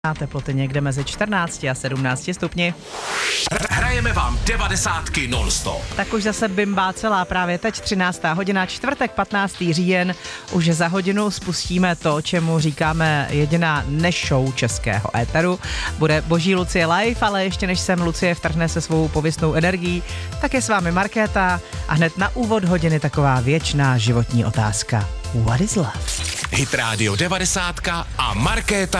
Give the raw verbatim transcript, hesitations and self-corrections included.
A teploty někde mezi čtrnácti a sedmnácti stupni. Hrajeme vám devadesátky non-stop. Tak už zase bimbá celá právě teď třináctá hodina, čtvrtek patnáctý říjen. Už za hodinu spustíme to, čemu říkáme jediná neshow českého éteru. Bude Boží Lucie live, ale ještě než sem Lucie vtrhne se svou pověstnou energií, tak je s vámi Markéta a hned na úvod hodiny taková věčná životní otázka. What is love? Hit Radio devadesátka a Markéta